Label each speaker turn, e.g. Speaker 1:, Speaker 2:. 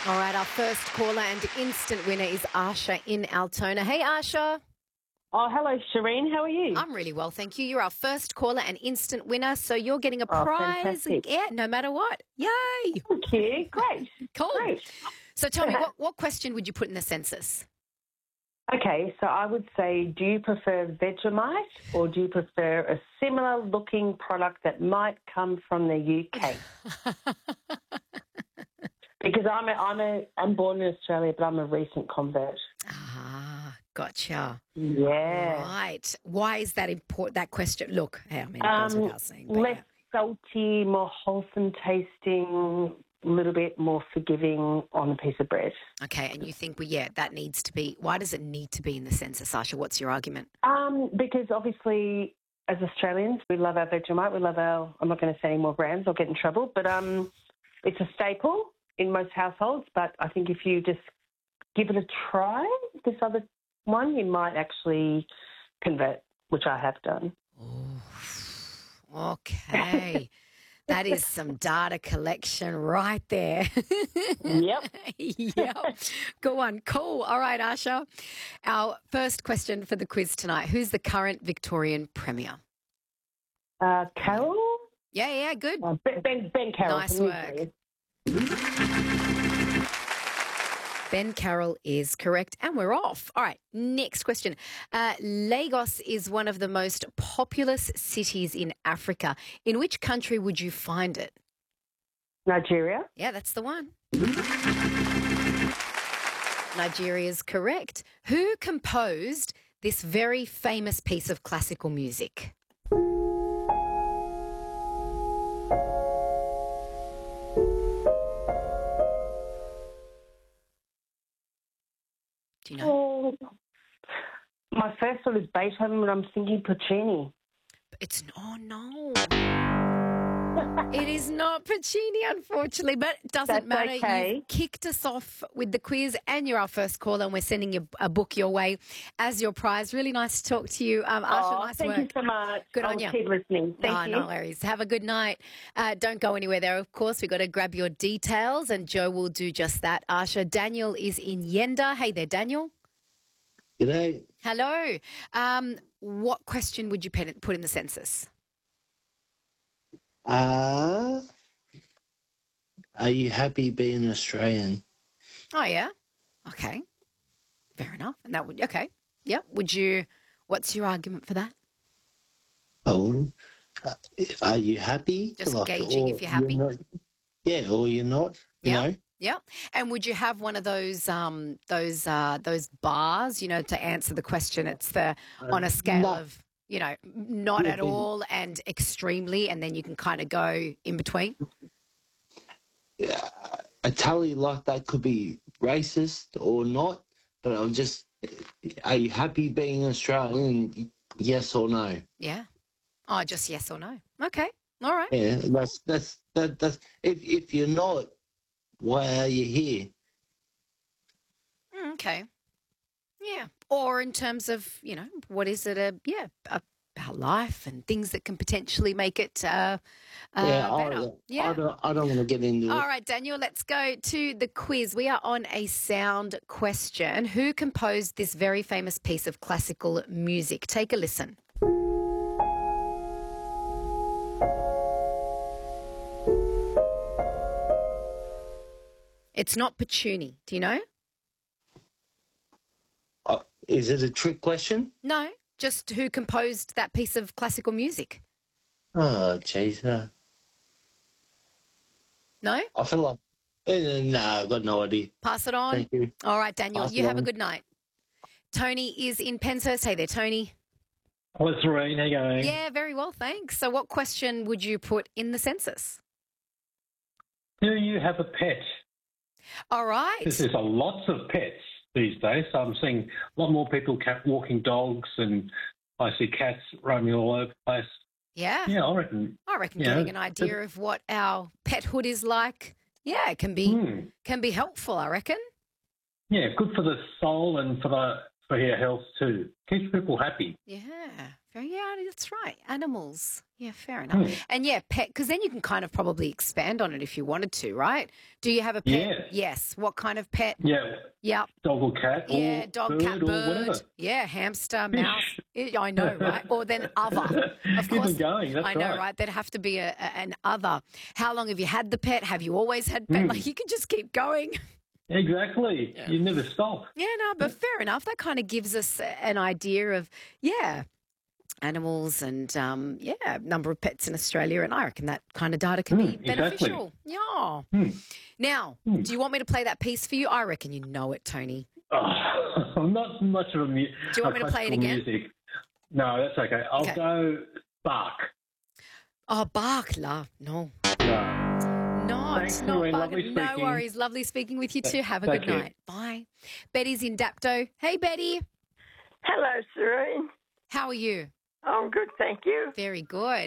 Speaker 1: All right, our first caller and instant winner is Asha in Altona. Hey, Asha.
Speaker 2: Oh, hello, Shireen. How are you?
Speaker 1: I'm really well, thank you. You're our first caller and instant winner, so you're getting a prize.
Speaker 2: Fantastic.
Speaker 1: Yeah, no matter what. Yay.
Speaker 2: Thank you. Great.
Speaker 1: Cool.
Speaker 2: Great.
Speaker 1: So tell me, what question would you put in the census?
Speaker 2: Okay, so I would say, do you prefer Vegemite or do you prefer a similar looking product that might come from the UK? Because I'm born in Australia, but I'm a recent convert.
Speaker 1: Ah, gotcha.
Speaker 2: Yeah.
Speaker 1: Right. Why is that important, that question? Look, I mean, it goes without saying. But
Speaker 2: Less salty, more wholesome tasting, a little bit more forgiving on a piece of bread.
Speaker 1: Okay, and you think, that needs to be, why does it need to be in the census, Asha? What's your argument?
Speaker 2: Because obviously, as Australians, we love our Vegemite. We love I'm not going to say any more brands, I'll get in trouble, but it's a staple in most households. But I think if you just give it a try, this other one, you might actually convert, which I have done.
Speaker 1: Oh, okay. That is some data collection right there.
Speaker 2: Yep.
Speaker 1: Yep. Go on. Cool. All right, Asha. Our first question for the quiz tonight. Who's the current Victorian Premier?
Speaker 2: Carol?
Speaker 1: Yeah, good.
Speaker 2: Ben Carroll.
Speaker 1: Nice work. Ben Carroll is correct, and we're off. All right, next question. Lagos is one of the most populous cities in Africa. In which country would you find it?
Speaker 2: Nigeria.
Speaker 1: Yeah, that's the one. Nigeria is correct. Who composed this very famous piece of classical music? Do you know?
Speaker 2: Oh, my first thought is Beethoven, but I'm thinking Puccini.
Speaker 1: No. It is not Puccini, unfortunately, but it doesn't matter.
Speaker 2: Okay.
Speaker 1: You've kicked us off with the quiz and you're our first caller, and we're sending you a book your way as your prize. Really nice to talk to you. Asha, nice
Speaker 2: thank
Speaker 1: work.
Speaker 2: you so much.
Speaker 1: Good on
Speaker 2: I'll
Speaker 1: you.
Speaker 2: keep listening. Thank you.
Speaker 1: No worries. Have a good night. Don't go anywhere there, of course. We've got to grab your details, and Joe will do just that. Asha, Daniel is in Yenda. Hey there, Daniel.
Speaker 3: G'day.
Speaker 1: Hello. What question would you put in the census?
Speaker 3: Are you happy being Australian?
Speaker 1: Oh, yeah. Okay. Fair enough. And that would, okay. Yeah. What's your argument for that?
Speaker 3: Oh, are you happy?
Speaker 1: Just gauging if you're happy.
Speaker 3: Not, or you're not, you know?
Speaker 1: Yeah. And would you have one of those bars, to answer the question? It's on a scale of, not at all and extremely, and then you can kind of go in between?
Speaker 3: Yeah, I tell you, like, that could be racist or not, but are you happy being Australian? Yes or no?
Speaker 1: Yeah. Oh, just yes or no. Okay. All right.
Speaker 3: Yeah, that's if you're not, why are you here?
Speaker 1: Okay. Yeah. Or in terms of, what is it? About life and things that can potentially make it better.
Speaker 3: I don't want to get into it.
Speaker 1: All right, Daniel, let's go to the quiz. We are on a sound question. Who composed this very famous piece of classical music? Take a listen. It's not Puccini. Do you know?
Speaker 3: Is it a trick question?
Speaker 1: No, just who composed that piece of classical music.
Speaker 3: Oh, jeez.
Speaker 1: No?
Speaker 3: I feel like... no, I've got no idea.
Speaker 1: Pass it on.
Speaker 3: Thank you.
Speaker 1: All right, Daniel,
Speaker 3: Pass
Speaker 1: you
Speaker 3: it
Speaker 1: have a
Speaker 3: on.
Speaker 1: good night. Tony is in Penshurst. Hey there, Tony.
Speaker 4: Hello, Serene. How you going?
Speaker 1: Yeah, very well, thanks. So what question would you put in the census?
Speaker 4: Do you have a pet?
Speaker 1: All right.
Speaker 4: There's a lots of pets these days. So I'm seeing a lot more people walking dogs, and I see cats roaming all over the place.
Speaker 1: Yeah.
Speaker 4: Yeah, I reckon.
Speaker 1: Getting an idea of what our pethood is like, it can be helpful, I reckon.
Speaker 4: Yeah, good for the soul and for for our health too. Keeps people happy.
Speaker 1: Yeah. Yeah, that's right. Animals. Yeah, fair enough. And yeah, pet, because then you can kind of probably expand on it if you wanted to, right? Do you have a pet?
Speaker 4: Yeah.
Speaker 1: Yes. What kind of pet?
Speaker 4: Yeah.
Speaker 1: Yep.
Speaker 4: Dog or cat
Speaker 1: Yeah,
Speaker 4: or
Speaker 1: dog,
Speaker 4: bird
Speaker 1: cat,
Speaker 4: or
Speaker 1: bird.
Speaker 4: whatever.
Speaker 1: Yeah, hamster,
Speaker 4: Fish.
Speaker 1: mouse. I know, right? Or then other. Of
Speaker 4: Keep
Speaker 1: course.
Speaker 4: them going. That's
Speaker 1: I know,
Speaker 4: right.
Speaker 1: right? There'd have to be an other. How long have you had the pet? Have you always had pet? Like you can just keep going.
Speaker 4: Exactly.
Speaker 1: Yeah.
Speaker 4: You never stop.
Speaker 1: Yeah, no, but fair enough. That kind of gives us an idea of, animals and, number of pets in Australia. And I reckon that kind of data can be beneficial. Yeah. Now, do you want me to play that piece for you? I reckon you know it, Tony.
Speaker 4: Oh, I'm not much of a
Speaker 1: Do you want me to play it again?
Speaker 4: Music. No, that's okay. I'll go Bark.
Speaker 1: Oh, bark, love. No.
Speaker 4: No.
Speaker 1: It's
Speaker 4: Thanks,
Speaker 1: not
Speaker 4: Lorraine.
Speaker 1: bark.
Speaker 4: Lovely
Speaker 1: No
Speaker 4: speaking.
Speaker 1: worries. Lovely speaking with you too. Have a
Speaker 4: Thank
Speaker 1: good
Speaker 4: you.
Speaker 1: night. Bye. Betty's in Dapto. Hey, Betty.
Speaker 5: Hello, Serene.
Speaker 1: How are you?
Speaker 5: I'm good, thank you.
Speaker 1: Very good.